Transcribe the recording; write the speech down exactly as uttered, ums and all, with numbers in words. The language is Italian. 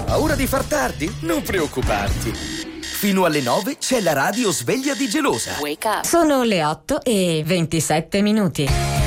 paura di far tardi? Non preoccuparti. Fino alle nove c'è la radio sveglia di Gelosa. Sono le otto e ventisette minuti.